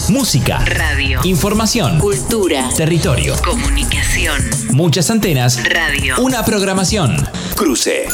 Música, radio, información, cultura, territorio, comunicación, muchas antenas, radio, una programación. Cruce.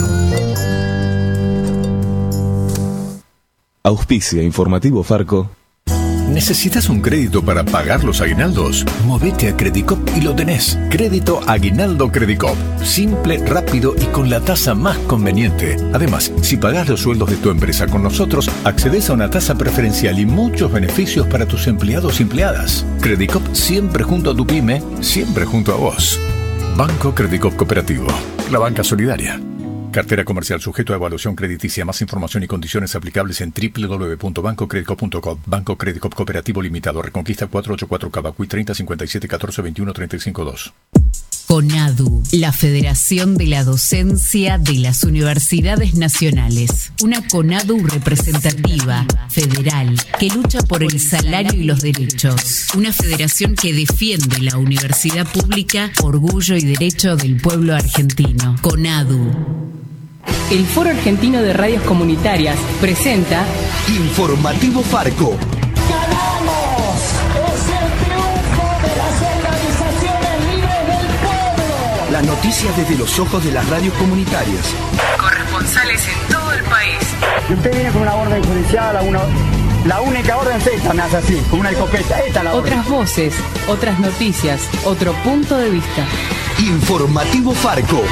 Auspicia Informativo Farco. ¿Necesitas un crédito para pagar los aguinaldos? Movete a Credicop y lo tenés. Crédito Aguinaldo Credicop. Simple, rápido y con la tasa más conveniente. Además, si pagás los sueldos de tu empresa con nosotros, accedes a una tasa preferencial y muchos beneficios para tus empleados y empleadas. Credicop siempre junto a tu pyme, siempre junto a vos. Banco Credicop Cooperativo. La banca solidaria. Cartera comercial sujeto a evaluación crediticia. Más información y condiciones aplicables en www.bancocredicop.com. Banco Credicop Cooperativo Limitado. Reconquista 484 Cavacuy 30 57 14 21 35 2. CONADU, la Federación de la Docencia de las Universidades Nacionales. Una CONADU representativa, federal, que lucha por el salario y los derechos. Una federación que defiende la universidad pública, orgullo y derecho del pueblo argentino. CONADU. El Foro Argentino de Radios Comunitarias presenta Informativo Farco. ¡Ganamos! ¡Es el triunfo de las organizaciones libres del pueblo! Las noticias desde los ojos de las radios comunitarias. corresponsales en todo el país. Y usted viene con una orden judicial, la única orden es esta, me hace así, con una escopeta. Esta es la orden. Otras voces, otras noticias, otro punto de vista. Informativo Farco.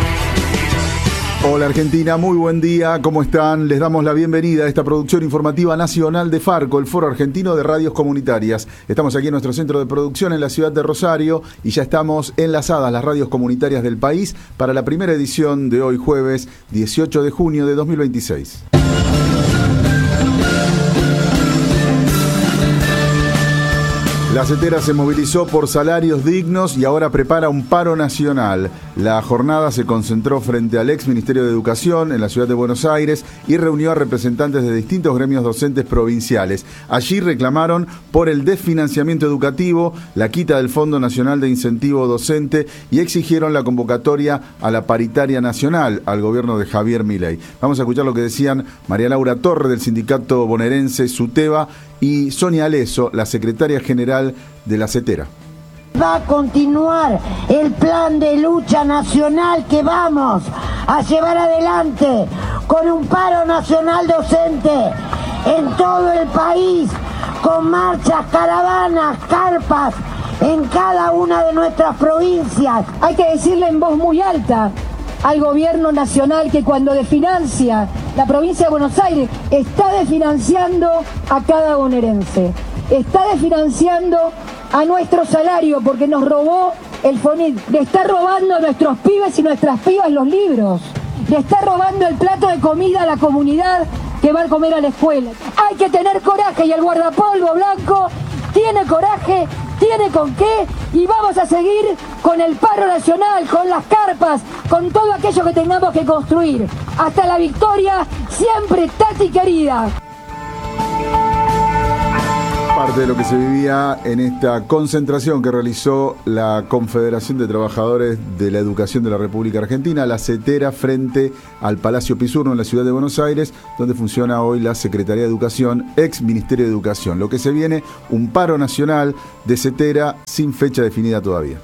Hola Argentina, muy buen día, ¿cómo están? Les damos la bienvenida a esta producción informativa nacional de Farco, el Foro Argentino de Radios Comunitarias. Estamos aquí en nuestro centro de producción en la ciudad de Rosario y ya estamos enlazadas las radios comunitarias del país para la primera edición de hoy jueves 18 de junio de 2026. La CETERA se movilizó por salarios dignos y ahora prepara un paro nacional. La jornada se concentró frente al ex Ministerio de Educación en la ciudad de Buenos Aires y reunió a representantes de distintos gremios docentes provinciales. Allí reclamaron por el desfinanciamiento educativo, la quita del Fondo Nacional de Incentivo Docente y exigieron la convocatoria a la paritaria nacional al gobierno de Javier Milei. Vamos a escuchar lo que decían María Laura Torre del sindicato bonaerense SUTEBA y Sonia Aleso, la secretaria general de la CETERA. Va a continuar el plan de lucha nacional que vamos a llevar adelante con un paro nacional docente en todo el país, con marchas, caravanas, carpas en cada una de nuestras provincias. Hay que decirle en voz muy alta al gobierno nacional que cuando desfinancia la provincia de Buenos Aires está desfinanciando a cada bonaerense, está desfinanciando a nuestro salario porque nos robó el FONIT, le está robando a nuestros pibes y nuestras pibas los libros, le está robando el plato de comida a la comunidad que va a comer a la escuela. Hay que tener coraje y el guardapolvo blanco tiene coraje, tiene con qué y vamos a seguir con el paro nacional, con las carpas, con todo aquello que tengamos que construir. Hasta la victoria, siempre Tati querida. Parte de lo que se vivía en esta concentración que realizó la Confederación de Trabajadores de la Educación de la República Argentina, la CETERA, frente al Palacio Pisurno en la ciudad de Buenos Aires, donde funciona hoy la Secretaría de Educación, ex Ministerio de Educación. Lo que se viene, un paro nacional de CETERA sin fecha definida todavía.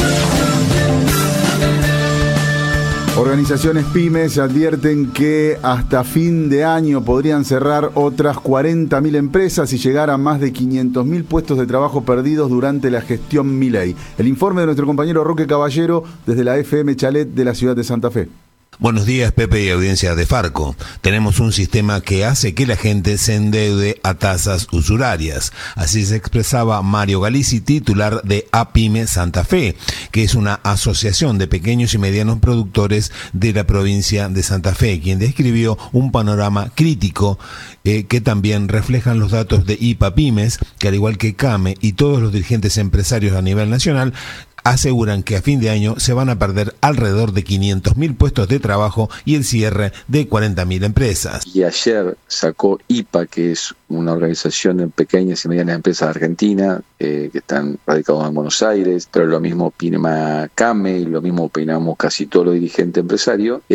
Organizaciones pymes advierten que hasta fin de año podrían cerrar otras 40.000 empresas y llegar a más de 500.000 puestos de trabajo perdidos durante la gestión Milei. El informe de nuestro compañero Roque Caballero desde la FM Chalet de la ciudad de Santa Fe. Buenos días, Pepe y audiencia de Farco. Tenemos un sistema que hace que la gente se endeude a tasas usurarias. Así se expresaba Mario Galici, titular de APYME Santa Fe, que es una asociación de pequeños y medianos productores de la provincia de Santa Fe, quien describió un panorama crítico que también reflejan los datos de IPAPYMES, que al igual que CAME y todos los dirigentes empresarios a nivel nacional, aseguran que a fin de año se van a perder alrededor de 500.000 puestos de trabajo y el cierre de 40.000 empresas. Y ayer sacó IPA, que es una organización de pequeñas y medianas empresas de Argentina, que están radicados en Buenos Aires, pero lo mismo opina CAME y lo mismo opinamos casi todos los dirigentes empresarios, que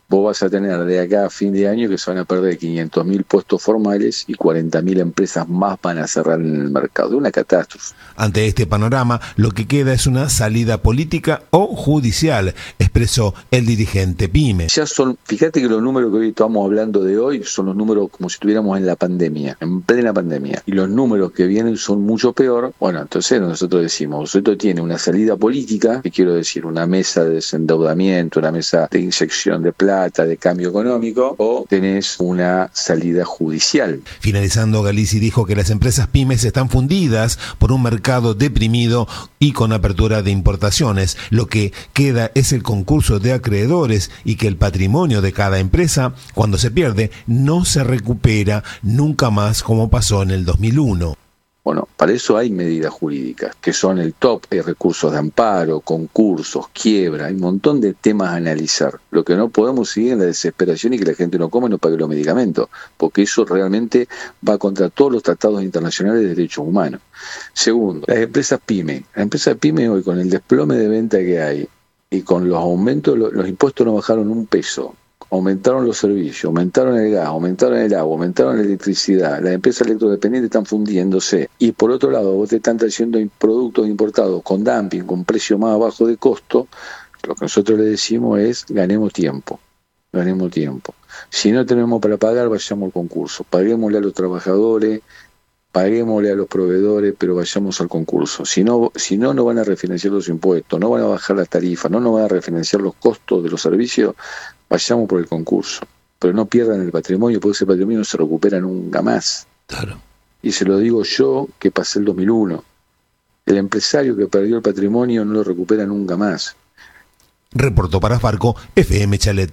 vos vas a tener de acá a fin de año que se van a perder 500.000 puestos formales y 40.000 empresas más van a cerrar en el mercado. Una catástrofe. Ante este panorama, lo que queda es una salida política o judicial, expresó el dirigente PYME. Ya son, fíjate que los números que hoy estamos hablando de hoy son los números como si estuviéramos en la pandemia, en plena pandemia. Y los números que vienen son mucho peor. Bueno, entonces nosotros decimos, esto tiene una salida política, que quiero decir, una mesa de desendeudamiento, una mesa de inyección de plata, de cambio económico, o tenés una salida judicial. Finalizando, Galizzi dijo que las empresas pymes están fundidas por un mercado deprimido y con apertura de importaciones. Lo que queda es el concurso de acreedores y que el patrimonio de cada empresa, cuando se pierde, no se recupera nunca más como pasó en el 2001. Bueno, para eso hay medidas jurídicas, que son el top, hay recursos de amparo, concursos, quiebra, hay un montón de temas a analizar. Lo que no podemos seguir en la desesperación y que la gente no coma y no pague los medicamentos, porque eso realmente va contra todos los tratados internacionales de derechos humanos. Segundo, las empresas PYME hoy con el desplome de venta que hay y con los aumentos, los impuestos no bajaron un peso. Aumentaron los servicios, aumentaron el gas, aumentaron el agua, aumentaron la electricidad, las empresas electrodependientes están fundiéndose y por otro lado vos te están trayendo productos importados con dumping, con precio más bajo de costo. Lo que nosotros le decimos es ganemos tiempo. Si no tenemos para pagar, vayamos al concurso, paguémosle a los trabajadores, paguémosle a los proveedores, pero vayamos al concurso. Si no van a refinanciar los impuestos, no van a bajar las tarifas, no van a refinanciar los costos de los servicios, vayamos por el concurso. Pero no pierdan el patrimonio, porque ese patrimonio no se recupera nunca más. Claro. Y se lo digo yo, que pasé el 2001. El empresario que perdió el patrimonio no lo recupera nunca más. Reportó para Farco, FM Chalet.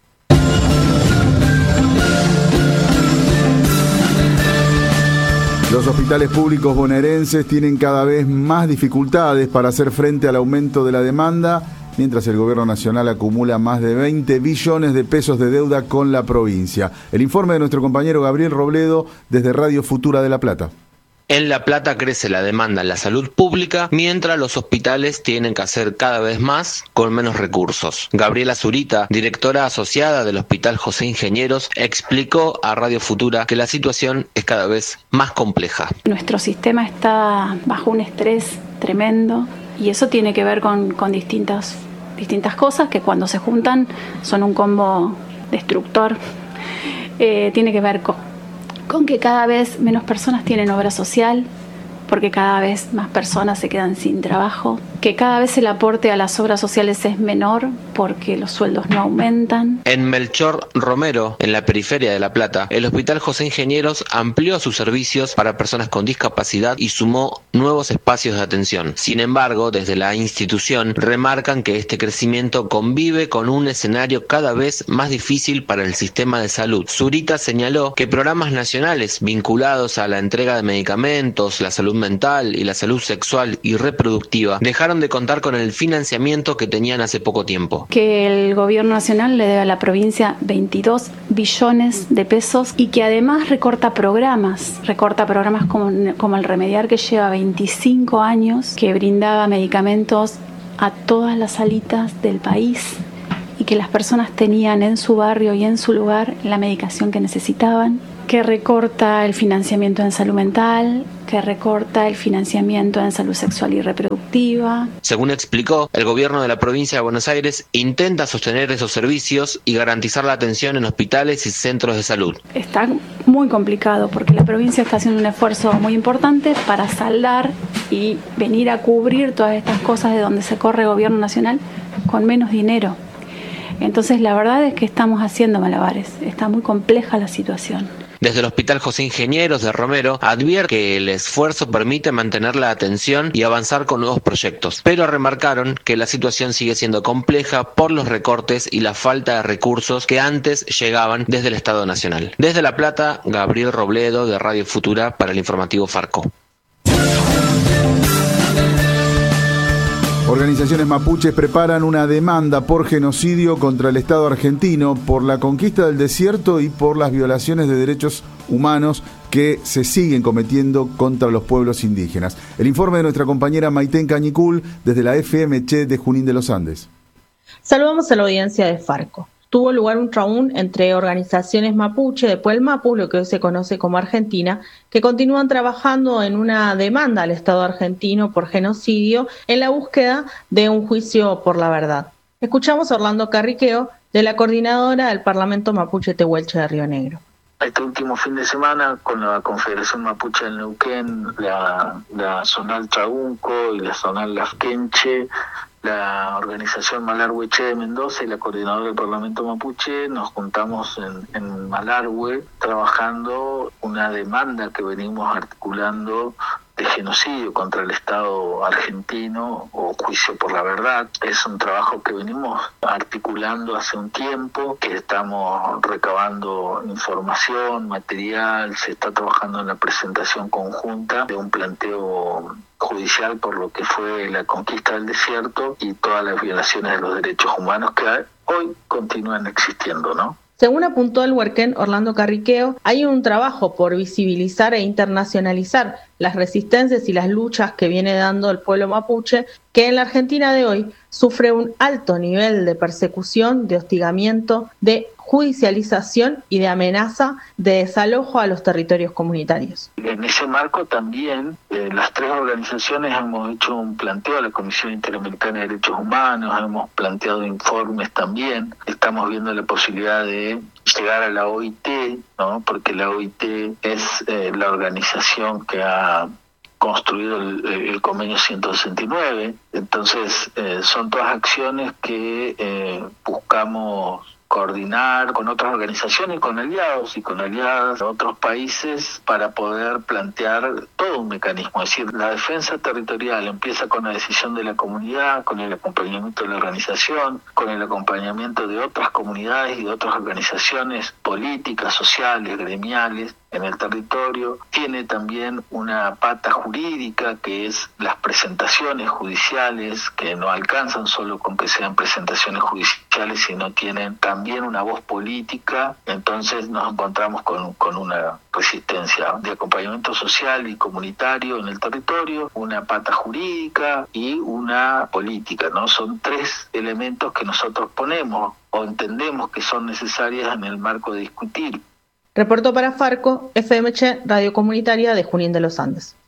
Los hospitales públicos bonaerenses tienen cada vez más dificultades para hacer frente al aumento de la demanda, mientras el gobierno nacional acumula más de 20 billones de pesos de deuda con la provincia. El informe de nuestro compañero Gabriel Robledo desde Radio Futura de La Plata. En La Plata crece la demanda en la salud pública, mientras los hospitales tienen que hacer cada vez más con menos recursos. Gabriela Zurita, directora asociada del Hospital José Ingenieros, explicó a Radio Futura que la situación es cada vez más compleja. Nuestro sistema está bajo un estrés tremendo y eso tiene que ver con distintas cosas que cuando se juntan son un combo destructor. Tiene que ver con que cada vez menos personas tienen obra social, porque cada vez más personas se quedan sin trabajo, que cada vez el aporte a las obras sociales es menor porque los sueldos no aumentan. En Melchor Romero, en la periferia de La Plata, el Hospital José Ingenieros amplió sus servicios para personas con discapacidad y sumó nuevos espacios de atención. Sin embargo, desde la institución remarcan que este crecimiento convive con un escenario cada vez más difícil para el sistema de salud. Zurita señaló que programas nacionales vinculados a la entrega de medicamentos, la salud mental y la salud sexual y reproductiva dejaron de contar con el financiamiento que tenían hace poco tiempo. Que el gobierno nacional le debe a la provincia 22 billones de pesos y que además recorta programas como el Remediar, que lleva 25 años, que brindaba medicamentos a todas las salitas del país y que las personas tenían en su barrio y en su lugar la medicación que necesitaban, que recorta el financiamiento en salud mental, que recorta el financiamiento en salud sexual y reproductiva. Según explicó, el gobierno de la provincia de Buenos Aires intenta sostener esos servicios y garantizar la atención en hospitales y centros de salud. Está muy complicado porque la provincia está haciendo un esfuerzo muy importante para saldar y venir a cubrir todas estas cosas de donde se corre el gobierno nacional con menos dinero. Entonces la verdad es que estamos haciendo malabares, está muy compleja la situación. Desde el Hospital José Ingenieros de Romero advierte que el esfuerzo permite mantener la atención y avanzar con nuevos proyectos, pero remarcaron que la situación sigue siendo compleja por los recortes y la falta de recursos que antes llegaban desde el Estado Nacional. Desde La Plata, Gabriel Robledo de Radio Futura para el informativo Farco. Organizaciones mapuches preparan una demanda por genocidio contra el Estado argentino por la conquista del desierto y por las violaciones de derechos humanos que se siguen cometiendo contra los pueblos indígenas. El informe de nuestra compañera Maitén Cañicul desde la FM Che de Junín de los Andes. Saludamos a la audiencia de Farco. tuvo lugar un traún entre organizaciones mapuche de Puelmapu, lo que hoy se conoce como Argentina, que continúan trabajando en una demanda al Estado argentino por genocidio en la búsqueda de un juicio por la verdad. Escuchamos a Orlando Carriqueo, de la coordinadora del Parlamento Mapuche Tehuelche de Río Negro. Este último fin de semana, con la Confederación Mapuche del Neuquén, la Zonal Traunco y la Zonal Lafkenche, la organización Malargüe de Mendoza y la coordinadora del Parlamento Mapuche, nos juntamos en Malargüe trabajando una demanda que venimos articulando de genocidio contra el Estado argentino o juicio por la verdad. Es un trabajo que venimos articulando hace un tiempo, que estamos recabando información, material, se está trabajando en la presentación conjunta de un planteo judicial por lo que fue la conquista del desierto y todas las violaciones de los derechos humanos que hoy continúan existiendo, ¿no? Según apuntó el huerquén Orlando Carriqueo, hay un trabajo por visibilizar e internacionalizar las resistencias y las luchas que viene dando el pueblo mapuche, que en la Argentina de hoy sufre un alto nivel de persecución, de hostigamiento, de judicialización y de amenaza de desalojo a los territorios comunitarios. En ese marco también las tres organizaciones hemos hecho un planteo a la Comisión Interamericana de Derechos Humanos, hemos planteado informes también, estamos viendo la posibilidad de llegar a la OIT, ¿no? Porque la OIT es la organización que ha construido el convenio 169, entonces son todas acciones que buscamos coordinar con otras organizaciones y con aliados y aliadas de otros países para poder plantear todo un mecanismo. Es decir, la defensa territorial empieza con la decisión de la comunidad, con el acompañamiento de la organización, con el acompañamiento de otras comunidades y de otras organizaciones políticas, sociales, gremiales en el territorio. Tiene también una pata jurídica que es las presentaciones judiciales, que no alcanzan solo con que sean presentaciones judiciales, sino tienen también una voz política. Entonces nos encontramos con una resistencia de acompañamiento social y comunitario en el territorio, una pata jurídica y una política, ¿no? Son tres elementos que nosotros ponemos o entendemos que son necesarias en el marco de discutir. Reportó para Farco, FMC, Radio Comunitaria de Junín de los Andes.